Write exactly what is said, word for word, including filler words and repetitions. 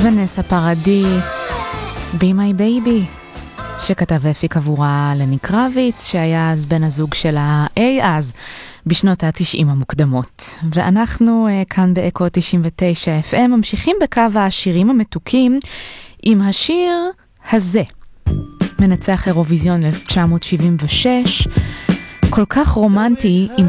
ונסה פרדי, Be My Baby, שכתב והפיק עבורה לני קרביץ, שהיה אז בן הזוג שלה אי אז, בשנות ה-תשעים המוקדמות. ואנחנו uh, כאן באקו תשעים ותשע אף אם ממשיכים בקו השירים המתוקים עם השיר הזה. מנצח אירוויזיון אלף תשע מאות שבעים ושש, כל כך רומנטי עם